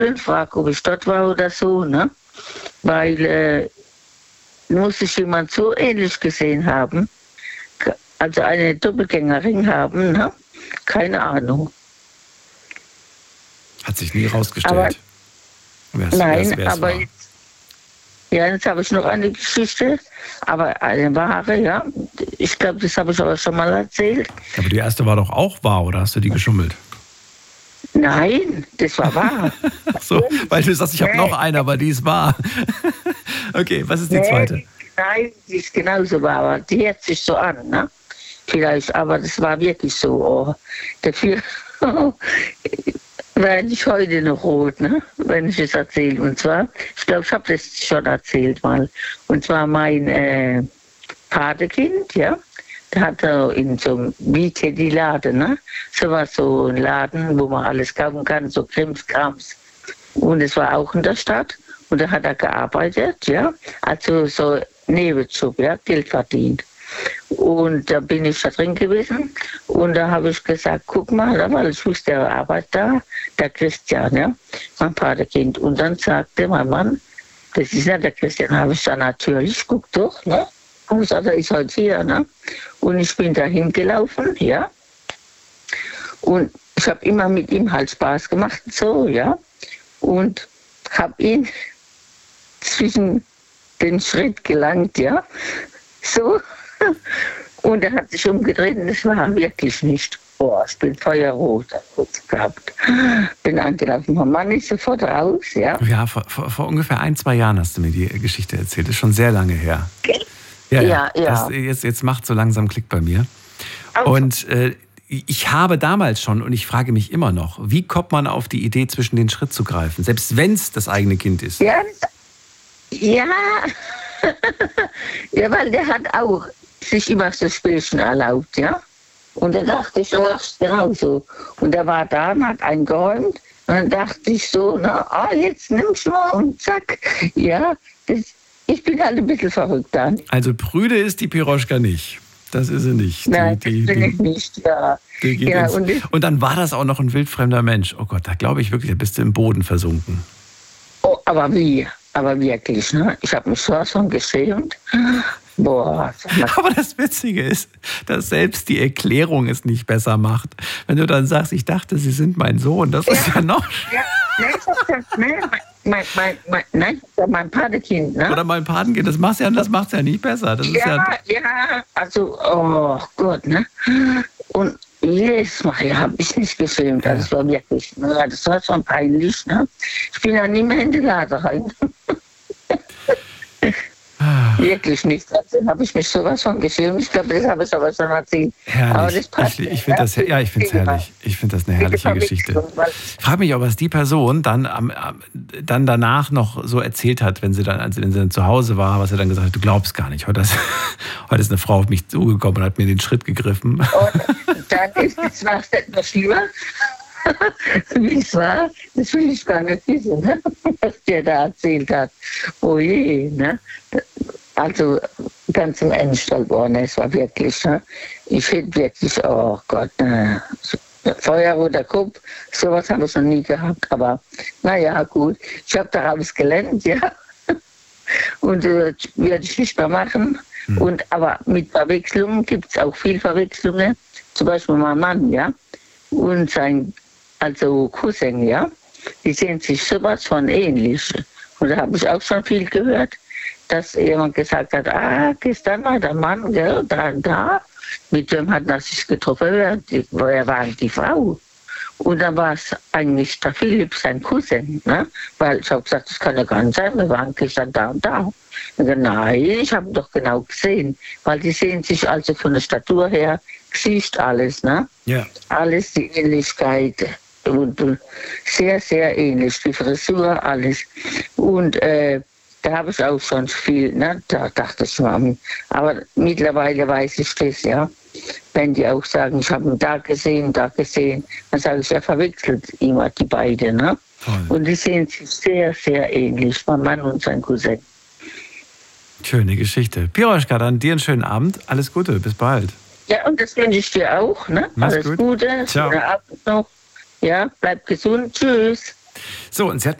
frage, ob ich dort war oder so, ne? Weil muss ich jemand so ähnlich gesehen haben, also eine Doppelgängerin haben, ne? Keine Ahnung. Hat sich nie rausgestellt. Nein, aber jetzt habe ich noch eine Geschichte, aber eine wahre, ja. Ich glaube, das habe ich aber schon mal erzählt. Aber die erste war doch auch wahr, oder hast du die geschummelt? Nein, das war wahr. So, weil du sagst, ich habe noch eine, aber die ist wahr. Okay, was ist die zweite? Nein, die ist genauso wahr, aber die hört sich so an, ne? Vielleicht, aber das war wirklich so. Oh, dafür werde ich heute noch rot, ne? Wenn ich es erzähle. Und zwar, ich glaube, ich habe das schon erzählt mal. Und zwar mein Patekind, ja. Der hat in so einem wie Teddy-Laden, ne? So ein Laden, wo man alles kaufen kann, so Krimskrams. Und es war auch in der Stadt. Und da hat er gearbeitet, ja. Also so Nebenjob, ja, Geld verdient. Und da bin ich da drin gewesen. Und da habe ich gesagt, guck mal, weil ich wusste, er arbeitet da, der Christian, ja, mein Patekind. Und dann sagte mein Mann, das ist ja der Christian, habe ich dann natürlich, guck doch, ne? Und ich sagte, er ist heute hier, ne? Und ich bin da hingelaufen, ja. Und ich habe immer mit ihm halt Spaß gemacht, so, ja. Und habe ihn zwischen den Schritt gelangt, ja. So. Und er hat sich umgedreht und das war wirklich nicht. Boah, ich bin feuerrot kurz gehabt. Bin angelaufen. Mein Mann ist sofort raus, ja. Ja, vor ungefähr 1-2 Jahren hast du mir die Geschichte erzählt. Das ist schon sehr lange her. Ja. Jetzt macht so langsam Klick bei mir. Und ich habe damals schon, und ich frage mich immer noch, wie kommt man auf die Idee, zwischen den Schritt zu greifen, selbst wenn es das eigene Kind ist? Ja, ja, weil der hat auch sich immer so Spielchen erlaubt, ja. Und da dachte ich, du machst genauso. Und er war da und hat eingeräumt. Und dann dachte ich so, jetzt nimm's mal und zack. Ja, ich bin halt ein bisschen verrückt dann. Also prüde ist die Piroschka nicht. Das ist sie nicht. Nein, das bin ich nicht, ja. Und dann war das auch noch ein wildfremder Mensch. Oh Gott, da glaube ich wirklich, da bist du im Boden versunken. Oh, aber wie? Aber wirklich, ne? Ich habe mich sowas von geschämt. Boah. Aber das Witzige ist, dass selbst die Erklärung es nicht besser macht. Wenn du dann sagst, ich dachte, Sie sind mein Sohn, das ist ja noch... Mein Patenkind, ne? Oder mein Patenkind, das macht's ja nicht besser. Das ist also, oh Gott, ne? Und jedes Mal habe ich nicht gefilmt, das war wirklich, das war schon peinlich, ne? Ich bin ja nie mehr in die Lade rein. Wirklich nicht. Dann habe ich mich sowas von gefilmt. Ich glaube, das habe ich aber schon erzählt. Herrlich. Aber das passt. Ich finde das, ich finde es herrlich. Ich finde das eine herrliche Geschichte. Ich frage mich, ob es die Person dann danach noch so erzählt hat, wenn sie dann zu Hause war, was er dann gesagt hat, du glaubst gar nicht. Heute ist eine Frau auf mich zugekommen und hat mir den Schritt gegriffen. Und dann ist es was etwas schlimmer. Wie es war, das will ich gar nicht wissen, ne? Was der da erzählt hat. Oh je, ne? Also ganz im Ernst, es war wirklich, ne? Ich finde wirklich, oh Gott, ne? Feuerroter Kopf, sowas habe ich noch nie gehabt, aber naja, gut. Ich habe daraus gelernt, ja. Und werde ich nicht mehr machen. Aber mit Verwechslungen gibt es auch viel Verwechslungen. Zum Beispiel mein Mann, ja. Und sein Cousin, ja, die sehen sich sowas von ähnlich. Und da habe ich auch schon viel gehört, dass jemand gesagt hat, gestern war der Mann, gell, da, mit dem hat er sich getroffen, woher war die Frau? Und dann war es eigentlich der Philipp, sein Cousin, ne? Weil ich habe gesagt, das kann ja gar nicht sein, wir waren gestern da und da. Und dann, nein, ich habe doch genau gesehen, weil die sehen sich also von der Statur her, Gesicht, alles, ne? Ja. Alles, die Ähnlichkeit. Und sehr, sehr ähnlich, die Frisur, alles. Und da habe ich auch schon viel, ne? Da dachte ich mal, aber mittlerweile weiß ich das, ja. Wenn die auch sagen, ich habe ihn da gesehen, dann sage ich, er verwechselt immer die beiden, ne? Toll. Und die sehen sich sehr, sehr ähnlich, mein Mann und sein Cousin. Schöne Geschichte. Piroschka, dann dir einen schönen Abend. Alles Gute, bis bald. Ja, und das wünsche ich dir auch, ne? Mach's Alles gut. Gute, ciao. Schönen Abend noch. Ja, bleib gesund, tschüss. So, und sie hat